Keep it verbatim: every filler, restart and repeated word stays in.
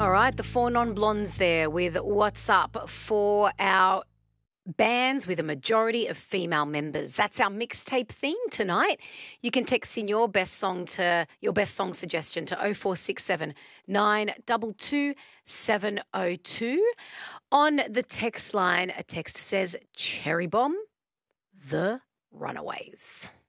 All right, the four non-blondes there with What's Up for our bands with a majority of female members. That's our mixtape theme tonight. You can text in your best song to your best song suggestion to oh four six seven, nine two two, seven oh two. On the text line, a text says Cherry Bomb, The Runaways.